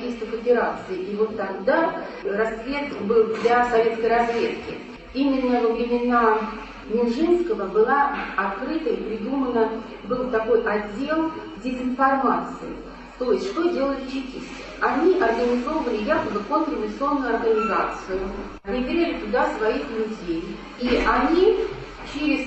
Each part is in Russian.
чекистов операций. И вот тогда расцвет был для советской разведки. Именно во времена Минжинского была открыта и придумана, был такой отдел дезинформации. То есть, что делали чекисты? Они организовывали якобы контрреволюционную организацию, внедряли туда своих людей, и они через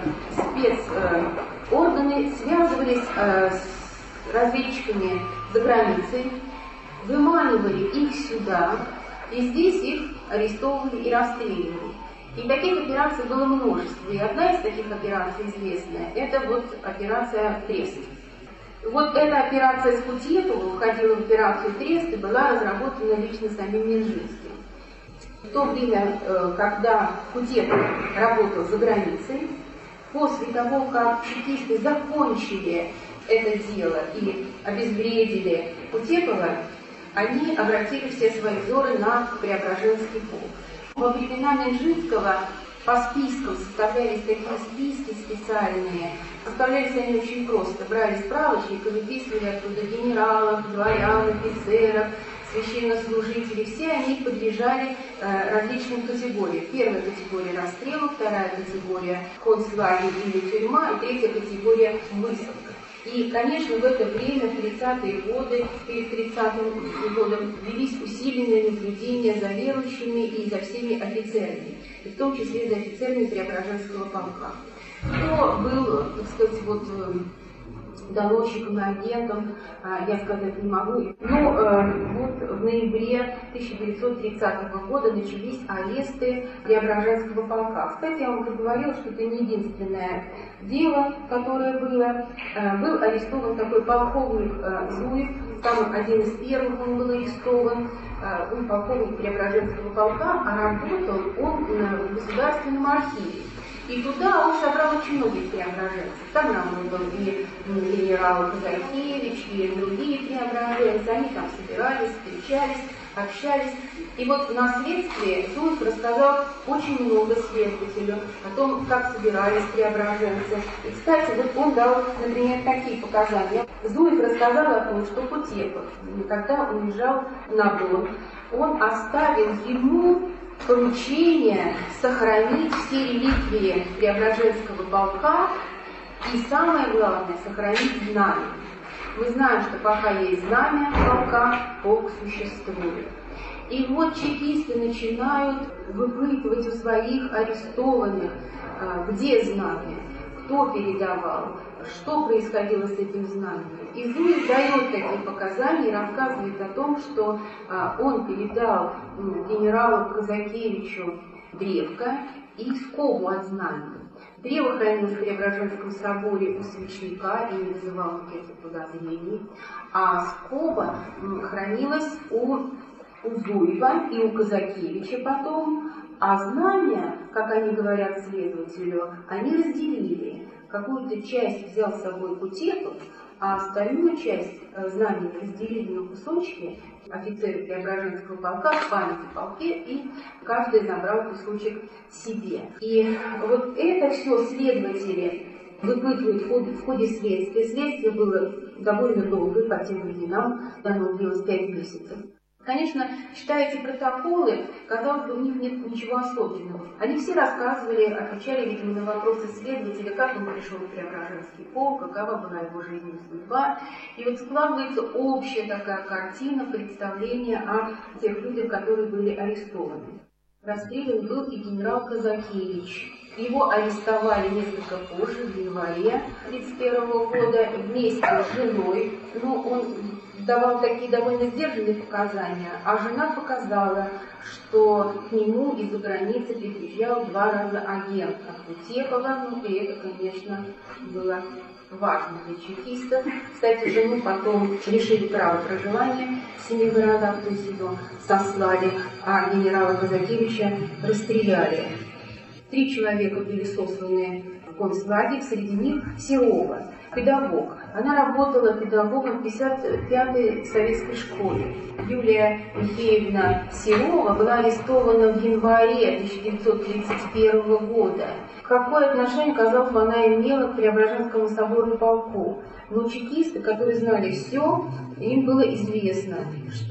спецорганы связывались с разведчиками за границей, выманивали их сюда, и здесь их арестовывали и расстреливали. И таких операций было множество. И одна из таких операций известная – это вот операция «Трест». Вот эта операция с Кутеповым входила в операцию «Трест» и была разработана лично самим Минжинским. В то время, когда Кутепов работал за границей, после того, как чекисты закончили это дело и обезвредили Кутепова, они обратили все свои взоры на Преображенский полк. Во времена Минжинского по спискам составлялись такие списки специальные. Составлялись они очень просто. Брали справочник и выписывали оттуда генералов, дворян, офицеров, священнослужителей. Все они подлежали различным категориям. Первая категория – расстрелу, вторая категория – концлагерь или тюрьма, и третья категория – высылка. И, конечно, в это время, в 30-е годы, перед 30-м годом, велись усиленные наблюдения за верующими и за всеми офицерами, и в том числе за офицерами Преображенского полка. Кто был, так сказать, вот доносчиком и агентом, я сказать не могу. Но вот в ноябре 1930 года начались аресты Преображенского полка. Кстати, я вам уже говорила, что это не единственное дело, которое было. Был арестован такой полковник Зуев, там один из первых он был арестован. Он полковник Преображенского полка, а работал он в Государственном архиве. И туда он собрал очень многих преображенцев. Там был и генерал Казакевич, и другие преображенцы. Они там собирались, встречались, общались. И вот на следствии Зуев рассказал очень много следователю о том, как собирались преображенцы. И, кстати, вот он дал, например, такие показания. Зуев рассказал о том, что Кутепов, когда уезжал на Дон, он оставил ему поручение сохранить все реликвии Преображенского полка и, самое главное, сохранить знамя. Мы знаем, что пока есть знамя полка, полк существует. И вот чекисты начинают выпытывать у своих арестованных, где знамя, кто передавал, что происходило с этим знаменем. И Зуев дает такие показания и рассказывает о том, что он передал генералу Казакевичу древко и скобу от знамени. Древо хранилось в Преображенском соборе у свечника, и не вызывало никаких подозрений, а скоба хранилась у Зуева и у Казакевича потом, а знамя, как они говорят следователю, они разделили. Какую-то часть взял с собой Кутепов, а остальную часть знамени разделили на кусочки офицеры Преображенского полка в памяти о полке, и каждый забрал кусочек себе. И вот это все следователи выпытывают в ходе следствия. Следствие было довольно долго, по тем временам, оно длилось 5 месяцев. Конечно, читая эти протоколы, казалось бы, в них нет ничего особенного. Они все рассказывали, отвечали, видимо, на вопросы следователя, как он пришел в Преображенский полк, какова была его жизненная судьба. И вот складывается общая такая картина, представление о тех людях, которые были арестованы. Расстрелян был и генерал Казакевич. Его арестовали несколько позже, в январе 1931 года, вместе с женой. Но он давал такие довольно сдержанные показания, а жена показала, что к нему из-за границы приезжал 2 раза агент от Кутепова, и это, конечно, было важно для чекистов. Кстати, жену потом лишили права проживания в 7 городах, то есть его сослали, а генерала Казакевича расстреляли. 3 человека были сосланы в концлагерь, среди них Серова, педагог. Она работала педагогом в 55-й советской школе. Юлия Михеевна Серова была арестована в январе 1931 года. Какое отношение, казалось бы, она имела к Преображенскому собору и полку? Но чекисты, которые знали все, им было известно,